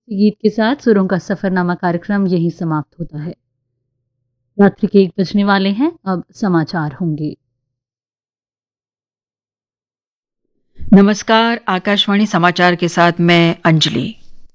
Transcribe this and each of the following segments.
गीत के साथ सुरों का सफरनामा कार्यक्रम यहीं समाप्त होता है। रात्रि के 1 बजने वाले हैं, अब समाचार होंगे। नमस्कार, आकाशवाणी समाचार के साथ मैं अंजलि।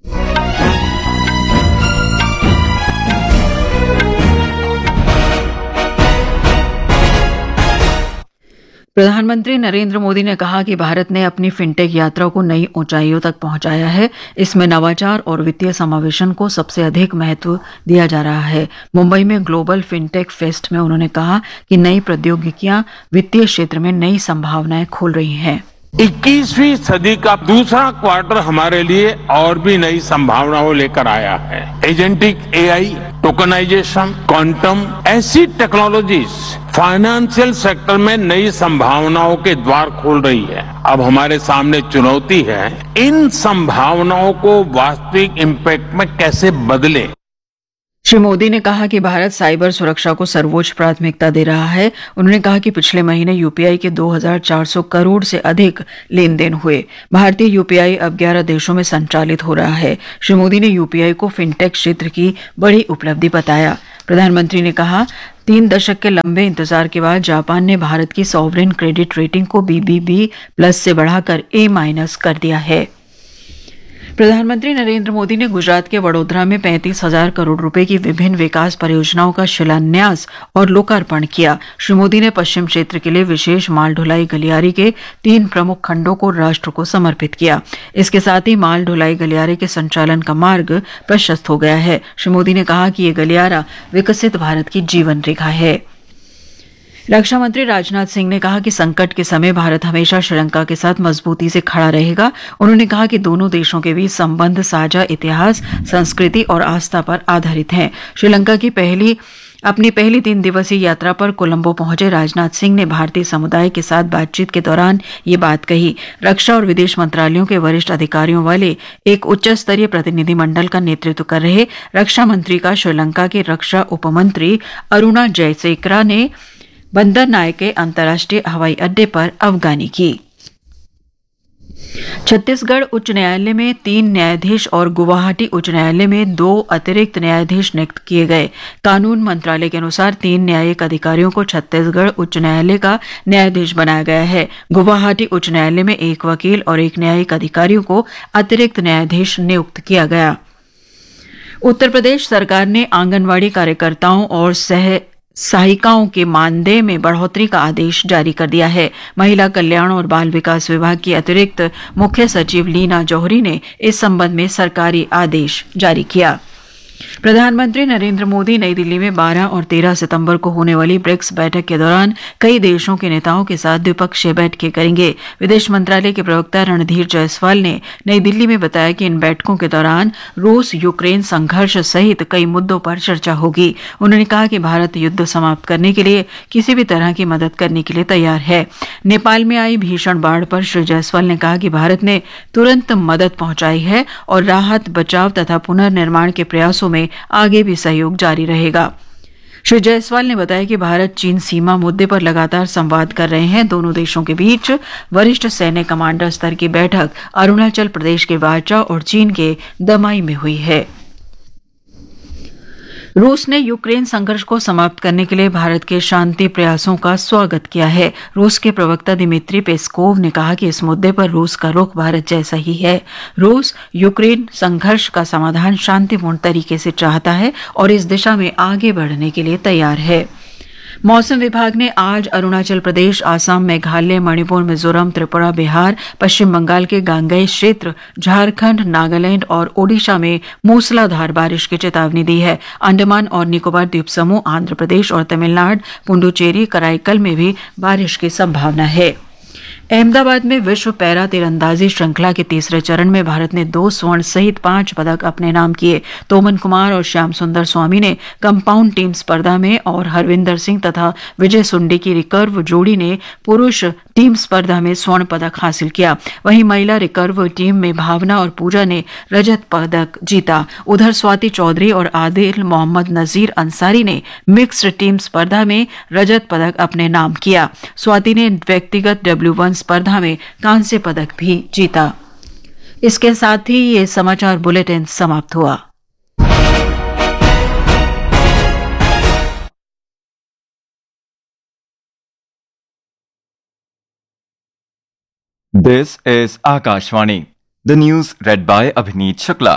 प्रधानमंत्री नरेंद्र मोदी ने कहा कि भारत ने अपनी फिनटेक यात्रा को नई ऊंचाइयों तक पहुंचाया है। इसमें नवाचार और वित्तीय समावेशन को सबसे अधिक महत्व दिया जा रहा है। मुंबई में ग्लोबल फिनटेक फेस्ट में उन्होंने कहा कि नई प्रौद्योगिकियां वित्तीय क्षेत्र में नई संभावनाएं खोल रही हैं। 21वीं सदी का दूसरा क्वार्टर हमारे लिए और भी नई संभावनाओं लेकर आया है। एजेंटिक एआई, टोकनाइजेशन, क्वांटम, ऐसी टेक्नोलॉजीज फाइनेंशियल सेक्टर में नई संभावनाओं के द्वार खोल रही है। अब हमारे सामने चुनौती है इन संभावनाओं को वास्तविक इम्पैक्ट में कैसे बदले। श्री मोदी ने कहा कि भारत साइबर सुरक्षा को सर्वोच्च प्राथमिकता दे रहा है। उन्होंने कहा कि पिछले महीने यूपीआई के 2,400 करोड़ से अधिक लेन देन हुए। भारतीय यूपीआई अब 11 देशों में संचालित हो रहा है। श्री मोदी ने यूपीआई को फिनटेक क्षेत्र की बड़ी उपलब्धि बताया। प्रधानमंत्री ने कहा 3 दशक के लंबे इंतजार के बाद जापान ने भारत की सॉवरेन क्रेडिट रेटिंग को BBB+ से बढ़ाकर A- कर दिया है। प्रधानमंत्री नरेंद्र मोदी ने गुजरात के वडोदरा में 35,000 करोड़ रुपए की विभिन्न विकास परियोजनाओं का शिलान्यास और लोकार्पण किया। श्री मोदी ने पश्चिम क्षेत्र के लिए विशेष माल ढुलाई गलियारे के 3 प्रमुख खंडों को राष्ट्र को समर्पित किया। इसके साथ ही माल ढुलाई गलियारे के संचालन का मार्ग प्रशस्त हो गया है। श्री मोदी ने कहा कि ये गलियारा विकसित भारत की जीवन रेखा है। रक्षा मंत्री राजनाथ सिंह ने कहा कि संकट के समय भारत हमेशा श्रीलंका के साथ मजबूती से खड़ा रहेगा। उन्होंने कहा कि दोनों देशों के बीच संबंध साझा इतिहास, संस्कृति और आस्था पर आधारित हैं। श्रीलंका की अपनी पहली 3 दिवसीय यात्रा पर कोलंबो पहुंचे राजनाथ सिंह ने भारतीय समुदाय के साथ बातचीत के दौरान ये बात कही। रक्षा और विदेश मंत्रालयों के वरिष्ठ अधिकारियों वाले एक उच्च स्तरीय प्रतिनिधिमंडल का नेतृत्व कर रहे रक्षा मंत्री का श्रीलंका के रक्षा उपमंत्री अरुणा जयसेकरा ने बंदर नायके अंतर्राष्ट्रीय हवाई अड्डे पर अफगानी की। छत्तीसगढ़ उच्च न्यायालय में 3 न्यायाधीश और गुवाहाटी उच्च न्यायालय में 2 अतिरिक्त न्यायाधीश नियुक्त किए गए। कानून मंत्रालय के अनुसार 3 न्यायिक अधिकारियों को छत्तीसगढ़ उच्च न्यायालय का न्यायाधीश बनाया गया है। गुवाहाटी उच्च न्यायालय में 1 वकील और 1 न्यायिक अधिकारियों को अतिरिक्त न्यायाधीश नियुक्त किया गया। उत्तर प्रदेश सरकार ने आंगनवाड़ी कार्यकर्ताओं और सहायिकाओं के मानदेय में बढ़ोतरी का आदेश जारी कर दिया है। महिला कल्याण और बाल विकास विभाग की अतिरिक्त मुख्य सचिव लीना जौहरी ने इस संबंध में सरकारी आदेश जारी किया। प्रधानमंत्री नरेंद्र मोदी नई दिल्ली में 12 और 13 सितंबर को होने वाली ब्रिक्स बैठक के दौरान कई देशों के नेताओं के साथ द्विपक्षीय बैठकें करेंगे। विदेश मंत्रालय के प्रवक्ता रणधीर जायसवाल ने नई दिल्ली में बताया कि इन बैठकों के दौरान रूस यूक्रेन संघर्ष सहित कई मुद्दों पर चर्चा होगी। उन्होंने कहा कि भारत युद्ध समाप्त करने के लिए किसी भी तरह की मदद करने के लिए तैयार है। नेपाल में आई भीषण बाढ़ पर श्री जायसवाल ने कहा कि भारत ने तुरंत मदद पहुंचाई है और राहत, बचाव तथा पुनर्निर्माण के प्रयासों में आगे भी सहयोग जारी रहेगा। श्री जायसवाल ने बताया कि भारत चीन सीमा मुद्दे पर लगातार संवाद कर रहे हैं। दोनों देशों के बीच वरिष्ठ सैन्य कमांडर स्तर की बैठक अरुणाचल प्रदेश के वाचा और चीन के दमाई में हुई है। रूस ने यूक्रेन संघर्ष को समाप्त करने के लिए भारत के शांति प्रयासों का स्वागत किया है। रूस के प्रवक्ता दिमित्री पेस्कोव ने कहा कि इस मुद्दे पर रूस का रुख भारत जैसा ही है। रूस यूक्रेन संघर्ष का समाधान शांतिपूर्ण तरीके से चाहता है और इस दिशा में आगे बढ़ने के लिए तैयार है। मौसम विभाग ने आज अरुणाचल प्रदेश, आसाम, मेघालय, मणिपुर, मिजोरम, त्रिपुरा, बिहार, पश्चिम बंगाल के गांगेय क्षेत्र, झारखंड, नागालैंड और ओडिशा में मूसलाधार बारिश की चेतावनी दी है। अंडमान और निकोबार द्वीप समूह, आंध्र प्रदेश और तमिलनाडु, पुडुचेरी, कराईकल में भी बारिश की संभावना है। अहमदाबाद में विश्व पैरा तीरंदाजी श्रृंखला के तीसरे चरण में भारत ने 2 स्वर्ण सहित 5 पदक अपने नाम किए। तोमन कुमार और श्याम सुंदर स्वामी ने कंपाउंड टीम स्पर्धा में और हरविंदर सिंह तथा विजय सुंडे की रिकर्व जोड़ी ने पुरुष टीम स्पर्धा में स्वर्ण पदक हासिल किया। वहीं महिला रिकर्व टीम में भावना और पूजा ने रजत पदक जीता। उधर स्वाति चौधरी और आदिल मोहम्मद नजीर अंसारी ने मिक्स्ड टीम स्पर्धा में रजत पदक अपने नाम किया। स्वाति ने व्यक्तिगत W1 स्पर्धा में कांस्य पदक भी जीता। इसके साथ ही ये समाचार बुलेटिन समाप्त हुआ। This is Akashvani. The news read by Abhineet Shukla.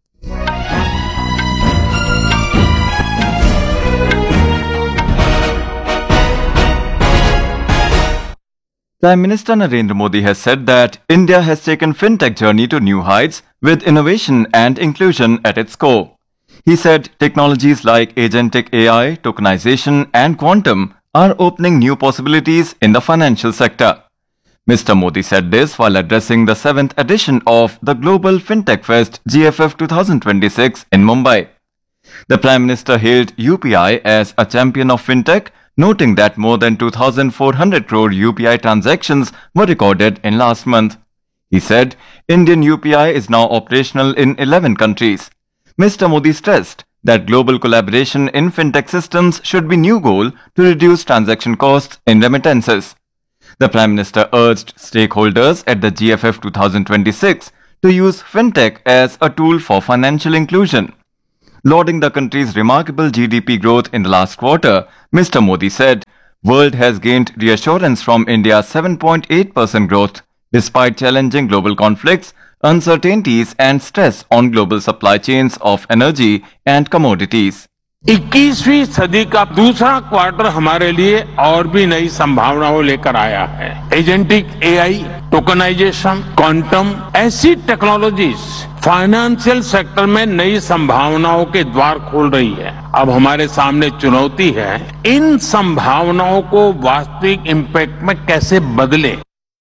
Prime Minister Narendra Modi has said that India has taken fintech journey to new heights with innovation and inclusion at its core. He said technologies like agentic AI, tokenization and quantum are opening new possibilities in the financial sector. Mr. Modi said this while addressing the 7th edition of the Global Fintech Fest GFF 2026 in Mumbai. The Prime Minister hailed UPI as a champion of fintech, noting that more than 2,400 crore UPI transactions were recorded in last month. He said Indian UPI is now operational in 11 countries. Mr. Modi stressed that global collaboration in fintech systems should be new goal to reduce transaction costs in remittances. The Prime Minister urged stakeholders at the GFF 2026 to use fintech as a tool for financial inclusion. Lauding the country's remarkable GDP growth in the last quarter, Mr. Modi said, "World has gained reassurance from India's 7.8% growth, despite challenging global conflicts, uncertainties and stress on global supply chains of energy and commodities." 21वीं सदी का दूसरा quarter हमारे लिए और भी नई संभावनाओं लेकर आया है। एजेंटिक एआई, टोकनाइजेशन, क्वांटम ऐसी टेक्नोलॉजीज फाइनेंशियल सेक्टर में नई संभावनाओं के द्वार खोल रही है। अब हमारे सामने चुनौती है इन संभावनाओं को वास्तविक इम्पैक्ट में कैसे बदलें।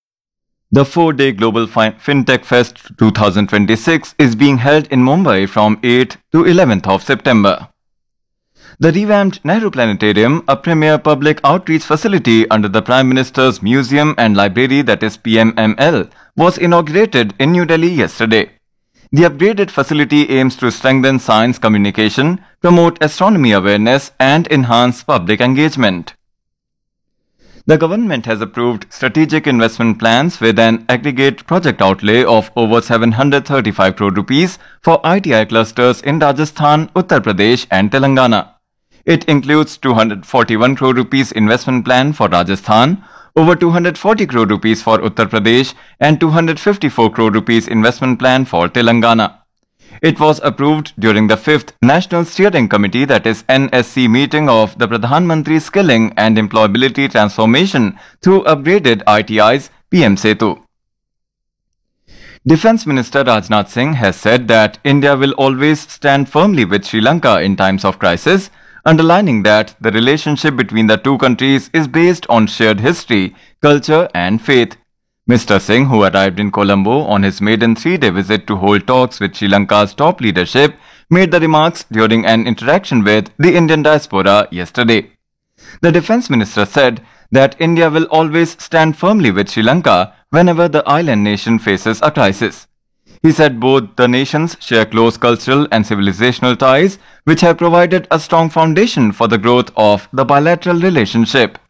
The 4-day Global Fintech Fest 2026 is being held in Mumbai from 8th to 11th of September. The revamped Nehru Planetarium, a premier public outreach facility under the Prime Minister's Museum and Library, that is PMML, was inaugurated in New Delhi yesterday. The upgraded facility aims to strengthen science communication, promote astronomy awareness, and enhance public engagement. The government has approved strategic investment plans with an aggregate project outlay of over 735 crore rupees for ITI clusters in Rajasthan, Uttar Pradesh, and Telangana. It includes 241 crore rupees investment plan for Rajasthan, over 240 crore rupees for Uttar Pradesh, and 254 crore rupees investment plan for Telangana. It was approved during the 5th National Steering Committee, that is NSC meeting of the Pradhan Mantri Skilling and Employability Transformation through upgraded ITIs PM Setu. Defence Minister Rajnath Singh has said that India will always stand firmly with Sri Lanka in times of crisis, underlining that the relationship between the two countries is based on shared history, culture and faith. Mr. Singh, who arrived in Colombo on his maiden 3-day visit to hold talks with Sri Lanka's top leadership, made the remarks during an interaction with the Indian diaspora yesterday. The Defence Minister said that India will always stand firmly with Sri Lanka whenever the island nation faces a crisis. He said both the nations share close cultural and civilizational ties, which have provided a strong foundation for the growth of the bilateral relationship.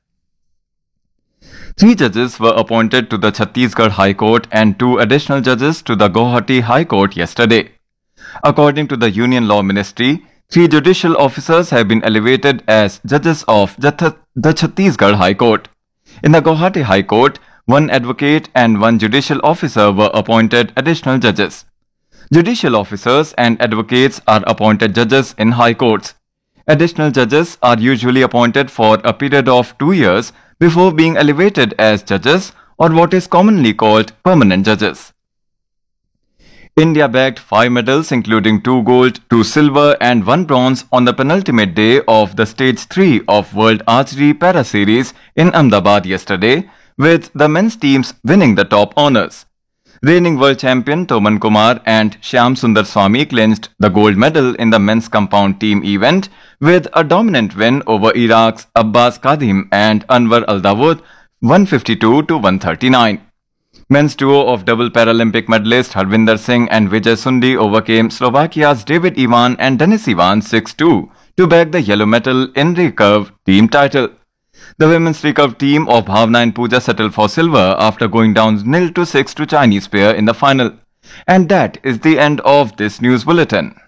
3 judges were appointed to the Chhattisgarh High Court and 2 additional judges to the Guwahati High Court yesterday. According to the Union Law Ministry, 3 judicial officers have been elevated as judges of the Chhattisgarh High Court. In the Guwahati High Court, 1 advocate and 1 judicial officer were appointed additional judges. Judicial officers and advocates are appointed judges in high courts. Additional judges are usually appointed for a period of 2 years before being elevated as judges, or what is commonly called permanent judges. India bagged 5 medals including 2 gold, 2 silver and 1 bronze on the penultimate day of the Stage 3 of World Archery Para Series in Ahmedabad yesterday, with the men's teams winning the top honours. Reigning world champion Toman Kumar and Shyam Sundar Swamy clinched the gold medal in the men's compound team event with a dominant win over Iraq's Abbas Kadim and Anwar Al-Dawood 152 to 139. Men's duo of double Paralympic medalist Harvinder Singh and Vijay Sundi overcame Slovakia's David Ivan and Denis Ivan 6-2 to bag the yellow medal in recurve team title. The women's recurve team of Bhavna and Pooja settled for silver after going down 0-6 to Chinese pair in the final. And that is the end of this news bulletin.